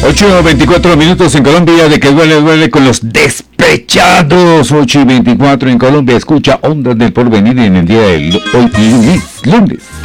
8:24 en Colombia, de que duele, duele con los despechados. 8:24 en Colombia. Escucha Ondas del Porvenir en el día de hoy, lunes.